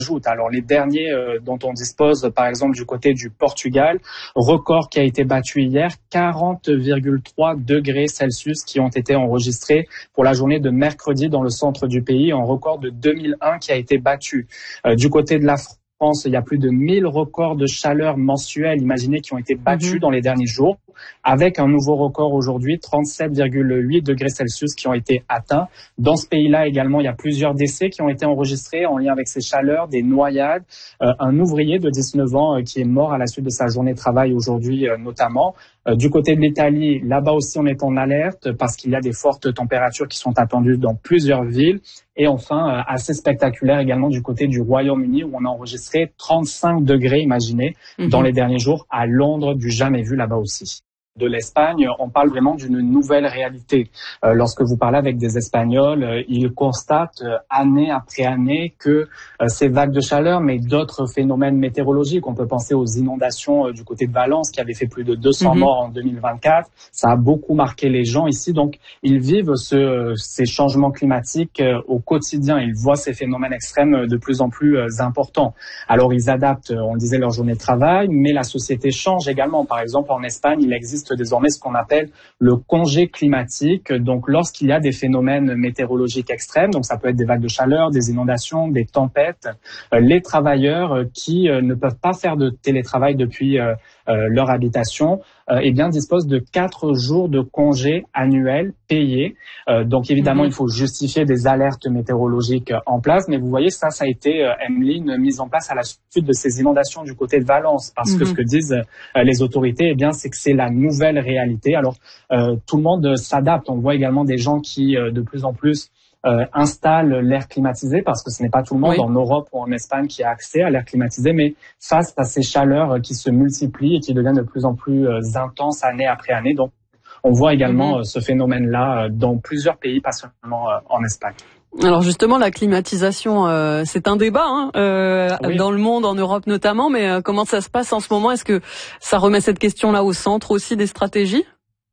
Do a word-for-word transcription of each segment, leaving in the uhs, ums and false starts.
Alors les derniers euh, dont on dispose, par exemple du côté du Portugal, record qui a été battu hier, quarante virgule trois degrés Celsius qui ont été enregistrés pour la journée de mercredi dans le centre du pays, un record de deux mille un qui a été battu. Euh, du côté de la France, il y a plus de mille records de chaleur mensuels, imaginez, qui ont été battus mmh. dans les derniers jours, avec un nouveau record aujourd'hui, trente-sept virgule huit degrés Celsius qui ont été atteints. Dans ce pays-là également, il y a plusieurs décès qui ont été enregistrés en lien avec ces chaleurs, des noyades. Euh, un ouvrier de dix-neuf ans euh, qui est mort à la suite de sa journée de travail aujourd'hui euh, notamment. Euh, du côté de l'Italie, là-bas aussi on est en alerte parce qu'il y a des fortes températures qui sont attendues dans plusieurs villes. Et enfin, euh, assez spectaculaire également du côté du Royaume-Uni où on a enregistré trente-cinq degrés, imaginez, mmh. dans les derniers jours à Londres, du jamais vu là-bas aussi. De l'Espagne, on parle vraiment d'une nouvelle réalité. Euh, lorsque vous parlez avec des Espagnols, euh, ils constatent euh, année après année que euh, ces vagues de chaleur, mais d'autres phénomènes météorologiques, on peut penser aux inondations euh, du côté de Valence qui avaient fait plus de deux cents mmh. morts en deux mille vingt-quatre, ça a beaucoup marqué les gens ici. Donc, ils vivent ce, ces changements climatiques euh, au quotidien. Ils voient ces phénomènes extrêmes euh, de plus en plus euh, importants. Alors, ils adaptent, on le disait, leur journée de travail, mais la société change également. Par exemple, en Espagne, il existe désormais ce qu'on appelle le congé climatique. Donc, lorsqu'il y a des phénomènes météorologiques extrêmes, donc ça peut être des vagues de chaleur, des inondations, des tempêtes, euh, les travailleurs euh, qui euh, ne peuvent pas faire de télétravail depuis euh, euh, leur habitation, euh, eh bien, disposent de quatre jours de congé annuel payés. Euh, donc, évidemment, mmh. il faut justifier des alertes météorologiques en place. Mais vous voyez, ça, ça a été, euh, Emeline, mise en place à la suite de ces inondations du côté de Valence. Parce mmh. que ce que disent euh, les autorités, eh bien, c'est que c'est la nouvelle réalité. Alors, euh, tout le monde s'adapte. On voit également des gens qui, euh, de plus en plus, Euh, installe l'air climatisé parce que ce n'est pas tout le monde oui. en Europe ou en Espagne qui a accès à l'air climatisé, mais face à ces chaleurs qui se multiplient et qui deviennent de plus en plus euh, intenses année après année. Donc, on voit également mm-hmm. euh, ce phénomène-là euh, dans plusieurs pays, pas seulement euh, en Espagne. Alors justement, la climatisation, euh, c'est un débat hein, euh, oui. dans le monde, en Europe notamment, mais euh, comment ça se passe en ce moment? Est-ce que ça remet cette question-là au centre aussi des stratégies?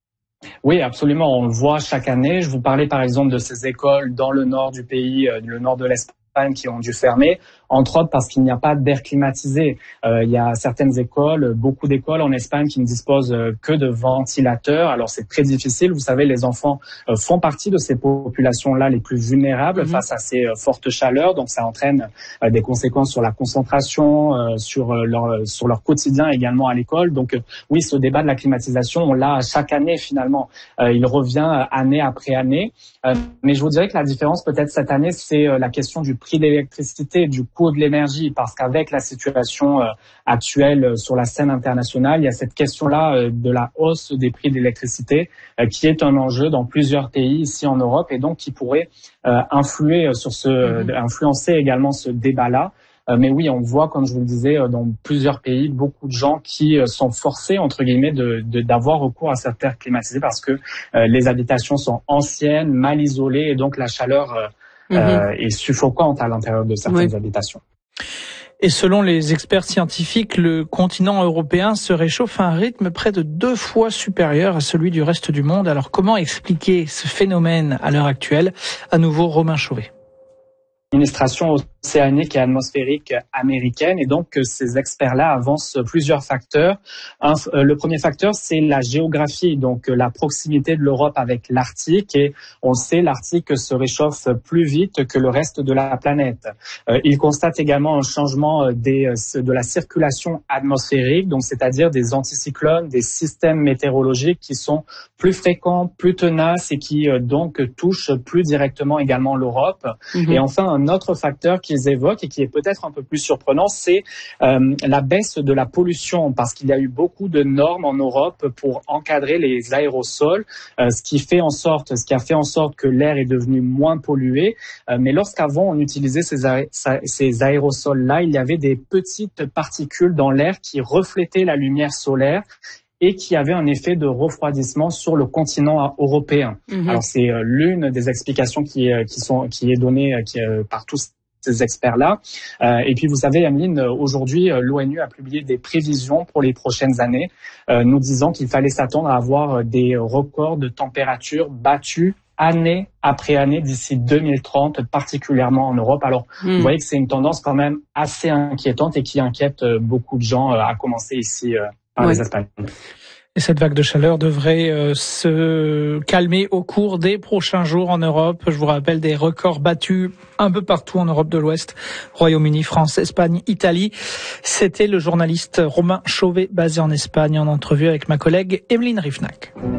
Oui, absolument. On le voit chaque année. Je vous parlais par exemple de ces écoles dans le nord du pays, euh, le nord de l'Espagne, qui ont dû fermer, entre autres parce qu'il n'y a pas d'air climatisé. Euh, il y a certaines écoles, beaucoup d'écoles en Espagne qui ne disposent que de ventilateurs. Alors c'est très difficile. Vous savez, les enfants euh, font partie de ces populations-là les plus vulnérables mmh. face à ces euh, fortes chaleurs. Donc ça entraîne euh, des conséquences sur la concentration, euh, sur euh, leur sur leur quotidien également à l'école. Donc euh, oui, ce débat de la climatisation, on l'a chaque année finalement. Euh, il revient année après année. Euh, mais je vous dirais que la différence peut-être cette année, c'est euh, la question du prix de l'électricité, du coût de l'énergie, parce qu'avec la situation euh, actuelle euh, sur la scène internationale, il y a cette question-là euh, de la hausse des prix de l'électricité euh, qui est un enjeu dans plusieurs pays ici en Europe et donc qui pourrait euh, influer sur ce, mmh. euh, influencer également ce débat-là. Euh, mais oui, on voit, comme je vous le disais, euh, dans plusieurs pays, beaucoup de gens qui euh, sont forcés, entre guillemets, de, de, d'avoir recours à cette air climatisé parce que euh, les habitations sont anciennes, mal isolées et donc la chaleur euh, Mmh. Euh, est suffocante à l'intérieur de certaines oui. habitations. Et selon les experts scientifiques, le continent européen se réchauffe à un rythme près de deux fois supérieur à celui du reste du monde. Alors comment expliquer ce phénomène à l'heure actuelle? À nouveau, Romain Chauvet. L'administration océanique et atmosphérique américaine et donc ces experts-là avancent plusieurs facteurs. Un, euh, le premier facteur, c'est la géographie, donc euh, la proximité de l'Europe avec l'Arctique et on sait l'Arctique se réchauffe plus vite que le reste de la planète. Euh, ils constatent également un changement des, de la circulation atmosphérique, donc c'est-à-dire des anticyclones, des systèmes météorologiques qui sont plus fréquents, plus tenaces et qui euh, donc touchent plus directement également l'Europe. Mmh. Et enfin, un autre facteur qu'ils évoquent et qui est peut-être un peu plus surprenant, c'est euh, la baisse de la pollution parce qu'il y a eu beaucoup de normes en Europe pour encadrer les aérosols, euh, ce qui fait en sorte, ce qui a fait en sorte que l'air est devenu moins pollué. Euh, mais lorsqu'avant on utilisait ces, aé- ces aérosols-là, il y avait des petites particules dans l'air qui reflétaient la lumière solaire et qui avait un effet de refroidissement sur le continent européen. Mmh. Alors c'est euh, l'une des explications qui, euh, qui sont qui est donnée euh, qui, euh, par tous ces experts-là. Euh, et puis vous savez, Emeline, aujourd'hui l'ONU a publié des prévisions pour les prochaines années, euh, nous disant qu'il fallait s'attendre à avoir des records de température battus année après année d'ici deux mille trente, particulièrement en Europe. Alors, mmh. vous voyez que c'est une tendance quand même assez inquiétante et qui inquiète beaucoup de gens, à commencer ici par oui. les Espagnols. Et cette vague de chaleur devrait euh, se calmer au cours des prochains jours en Europe. Je vous rappelle des records battus un peu partout en Europe de l'Ouest. Royaume-Uni, France, Espagne, Italie. C'était le journaliste Romain Chauvet, basé en Espagne, en entrevue avec ma collègue Emeline Rifnac.